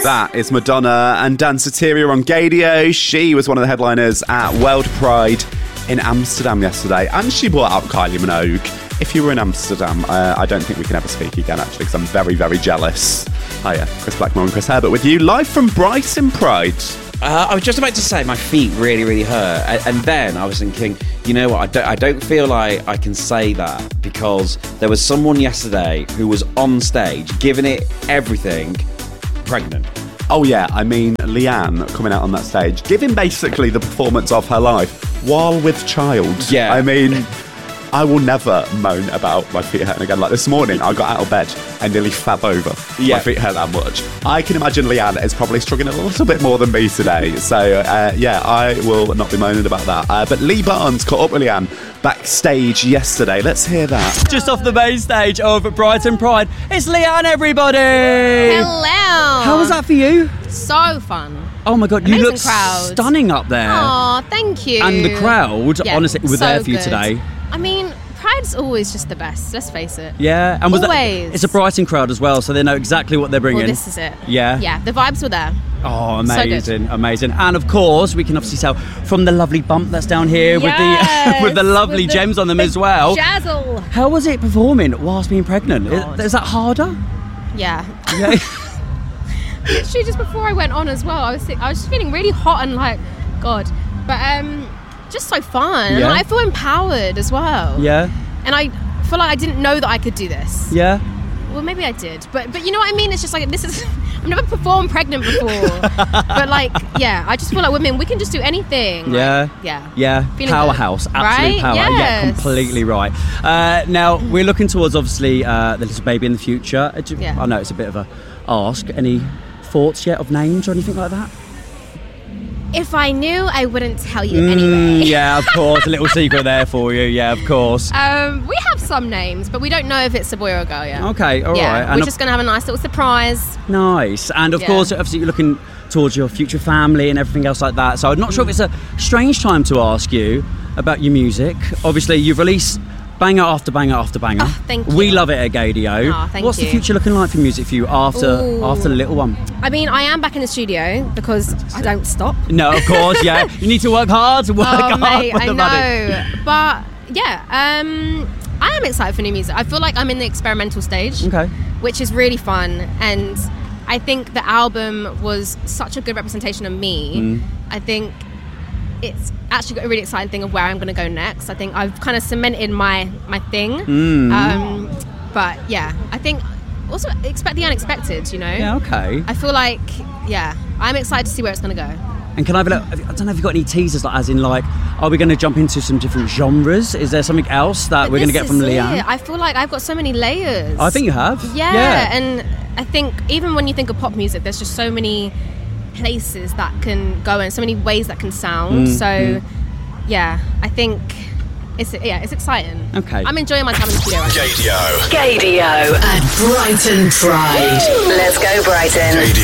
That is Madonna and Danceteria on Gaydio. She was one of the headliners at World Pride in Amsterdam yesterday, and she brought out Kylie Minogue. If you were in Amsterdam, I don't think we can ever speak again, actually, because I'm very, very jealous. Hiya, Chris Blackmore and Chris Herbert with you, live from Brighton Pride. I was just about to say my feet really, really hurt, and then I was thinking, you know what, I don't feel like I can say that, because there was someone yesterday who was on stage giving it everything, pregnant. Oh yeah, I mean, Leanne coming out on that stage, giving basically the performance of her life while with child. Yeah. I mean, I will never moan about my feet hurting again. Like this morning, I got out of bed and nearly fell over. Yeah. My feet hurt that much. I can imagine Leanne is probably struggling a little bit more than me today. So, yeah, I will not be moaning about that. But Lee Barnes caught up with Leanne backstage yesterday. Let's hear that. Just off the main stage of Brighton Pride, it's Leanne, everybody! Hello! How was that for you? So fun. Oh my God, Amazing you look crowd. stunning up there. Oh, thank you. And the crowd, Yeah, honestly, were so there for you good. today. I mean, Pride's always just the best, let's face it. Yeah, and was Always. it's a Brighton crowd as well, so they know exactly what they're bringing. Well, this is it. Yeah? Yeah, the vibes were there. Oh, So good. amazing, amazing. And of course, we can obviously tell from the lovely bump that's down here Yes, with the lovely with the gems on them big as well. Jazzle. How was it performing whilst being pregnant? Is that harder? Yeah. Yeah. Literally just before I went on as well, I was just feeling really hot and like, God. But just so fun. Yeah. And I feel empowered as well. Yeah. And I feel like I didn't know that I could do this. Yeah. Well, maybe I did, but you know what I mean. It's just like I've never performed pregnant before, but like, yeah, I just feel like women, we can just do anything. Yeah. Like, yeah. Yeah. Feeling Powerhouse. good. Absolute Right? power. Yeah, Yes. completely right. Now, we're looking towards, obviously, the little baby in the future. Yeah. I know it's a bit of a ask. Any thoughts yet of names or anything like that? If I knew, I wouldn't tell you anyway. Yeah, of course. A little secret there for you. Yeah, of course. We have some names, but we don't know if it's a boy or a girl yet. Okay, all right. Yeah, And we're just going to have a nice little surprise. Nice. And of Yeah. course, obviously, you're looking towards your future family and everything else like that. So I'm not sure if it's a strange time to ask you about your music. Obviously, you've released banger after banger after banger. Oh, thank you. We love it at Gaydio. Oh, thank What's the you. future looking like for music for you after Ooh. the little one? I mean, I am back in the studio because I don't stop. No, of course, yeah. You need to work hard, work hard Mate, for I the know. money. But yeah, I am excited for new music. I feel like I'm in the experimental stage, Okay. which is really fun. And I think the album was such a good representation of me. I think it's actually got a really exciting thing of where I'm going to go next. I think I've kind of cemented my thing. But yeah, I think also expect the unexpected, you know? Yeah, okay. I feel like, yeah, I'm excited to see where it's going to go. And can I have a look? I don't know if you've got any teasers, like, as in, like, are we going to jump into some different genres? Is there something else that we're going to get from Leanne? I feel like I've got so many layers. I think you have. Yeah, and I think even when you think of pop music, there's just so many places that can go and so many ways that can sound. Yeah, I think it's exciting. Okay. I'm enjoying my time in the studio right now. Gaydio at Brighton Pride. Let's go, Brighton.